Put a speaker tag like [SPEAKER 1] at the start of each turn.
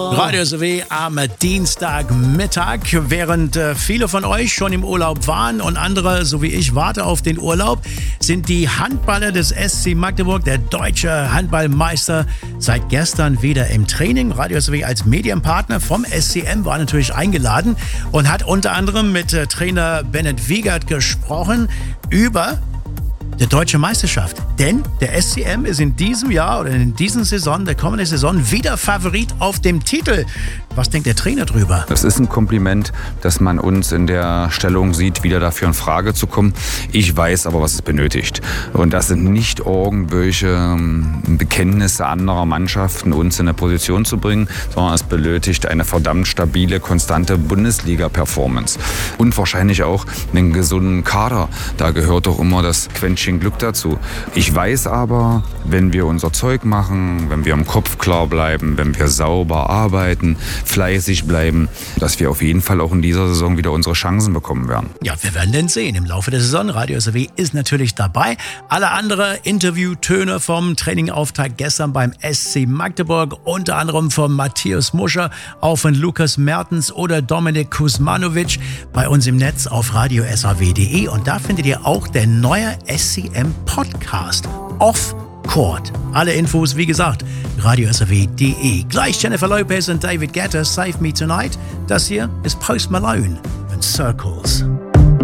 [SPEAKER 1] Radio SW am Dienstagmittag, während viele von euch schon im Urlaub waren und andere, so wie ich, warten auf den Urlaub, sind die Handballer des SC Magdeburg, der deutsche Handballmeister, seit gestern wieder im Training. Radio SW als Medienpartner vom SCM war natürlich eingeladen und hat unter anderem mit Trainer Bennett Wiegert gesprochen über die deutsche Meisterschaft. Denn der SCM ist in diesem Jahr oder in dieser Saison, der kommenden Saison, wieder Favorit auf dem Titel. Was denkt der Trainer drüber?
[SPEAKER 2] Das ist ein Kompliment, dass man uns in der Stellung sieht, wieder dafür in Frage zu kommen. Ich weiß aber, was es benötigt. Und das sind nicht irgendwelche Bekenntnisse anderer Mannschaften, uns in eine Position zu bringen, sondern es benötigt eine verdammt stabile, konstante Bundesliga-Performance. Und wahrscheinlich auch einen gesunden Kader. Da gehört doch immer das Quäntchen Glück dazu. Ich weiß aber, wenn wir unser Zeug machen, wenn wir im Kopf klar bleiben, wenn wir sauber arbeiten, fleißig bleiben, dass wir auf jeden Fall auch in dieser Saison wieder unsere Chancen bekommen werden.
[SPEAKER 1] Ja, wir werden den sehen im Laufe der Saison. Radio SW ist natürlich dabei. Alle anderen Interviewtöne vom Trainingauftakt gestern beim SC Magdeburg, unter anderem von Matthias Muscher, auch von Lukas Mertens oder Dominik Kuzmanovic bei uns im Netz auf radiosw.de. Und da findet ihr auch der neue SCM-Podcast Off Court. Alle Infos, wie gesagt, radiosw.de. Gleich Jennifer Lopez und David Guetta, Save Me Tonight. Das hier ist Post Malone und Circles.